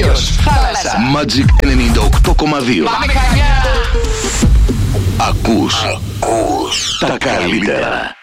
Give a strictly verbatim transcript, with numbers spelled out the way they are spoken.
ήλιος, θάλασσα. Magic ενενήντα οκτώ κόμμα δύο. Πάμε Χανιά. Ακούς, ακούς τα καλύτερα.